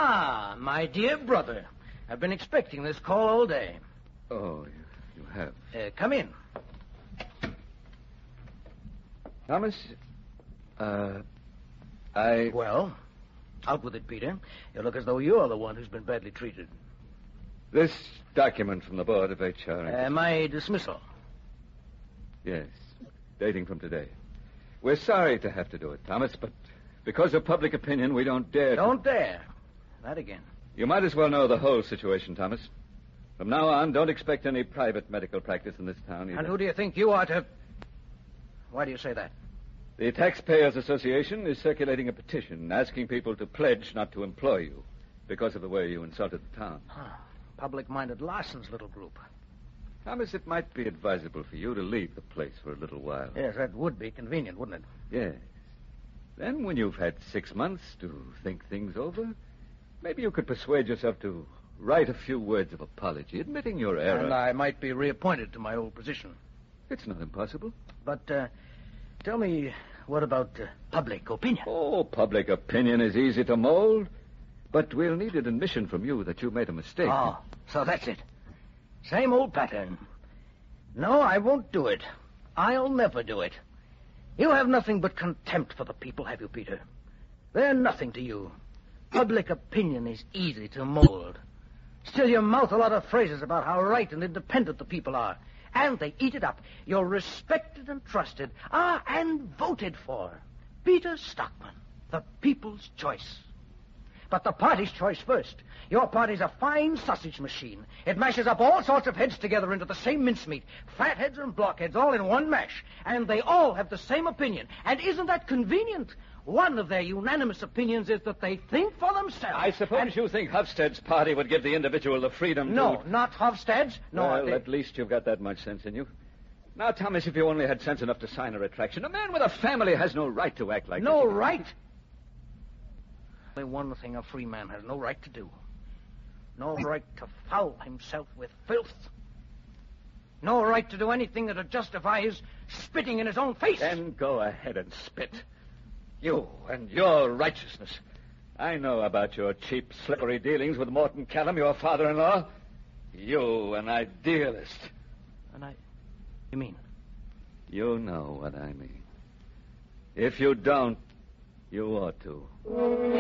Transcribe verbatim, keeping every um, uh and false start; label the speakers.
Speaker 1: Ah, my dear brother. I've been expecting this call all day.
Speaker 2: Oh, you, you have.
Speaker 1: Uh, come in.
Speaker 2: Thomas, uh, I...
Speaker 1: Well, out with it, Peter. You look as though you're the one who's been badly treated.
Speaker 2: This document from the Board of H R...
Speaker 1: Uh, my dismissal.
Speaker 2: Yes, dating from today. We're sorry to have to do it, Thomas, but because of public opinion, we don't dare...
Speaker 1: Don't
Speaker 2: to...
Speaker 1: dare. That again.
Speaker 2: You might as well know the whole situation, Thomas. From now on, don't expect any private medical practice in this town either.
Speaker 1: And who do you think you are to... Why do you say that?
Speaker 2: The Taxpayers Association is circulating a petition asking people to pledge not to employ you because of the way you insulted the town.
Speaker 1: Huh. Public-minded Larson's little group.
Speaker 2: Thomas, it might be advisable for you to leave the place for a little while.
Speaker 1: Yes, that would be convenient, wouldn't it?
Speaker 2: Yes. Then, when you've had six months to think things over, maybe you could persuade yourself to write a few words of apology, admitting your error.
Speaker 1: And I might be reappointed to my old position.
Speaker 2: It's not impossible.
Speaker 1: But, uh, tell me, what about uh, public opinion?
Speaker 2: Oh, public opinion is easy to mold. But we'll need an admission from you that you made a mistake.
Speaker 1: Oh, so that's it. Same old pattern. No, I won't do it. I'll never do it. You have nothing but contempt for the people, have you, Peter? They're nothing to you. Public opinion is easy to mold. Still, you mouth a lot of phrases about how right and independent the people are. And they eat it up. You're respected and trusted. Ah, and voted for. Peter Stockman, the people's choice. But the party's choice first. Your party's a fine sausage machine. It mashes up all sorts of heads together into the same mincemeat. Fatheads and blockheads all in one mash. And they all have the same opinion. And isn't that convenient? One of their unanimous opinions is that they think for themselves.
Speaker 2: I suppose
Speaker 1: and...
Speaker 2: you think Hofstede's party would give the individual the freedom
Speaker 1: no,
Speaker 2: to...
Speaker 1: No, not Hofstede's. No,
Speaker 2: well,
Speaker 1: they...
Speaker 2: at least you've got that much sense in you. Now, Thomas, if you only had sense enough to sign a retraction, a man with a family has no right to act like
Speaker 1: no
Speaker 2: this.
Speaker 1: No right? Only one thing a free man has no right to do. No right to foul himself with filth. No right to do anything that'll justify his spitting in his own face.
Speaker 2: Then go ahead and spit. You and your righteousness. I know about your cheap, slippery dealings with Morton Callum, your father-in-law. You, an idealist.
Speaker 1: And I... You mean?
Speaker 2: You know what I mean. If you don't, you ought to.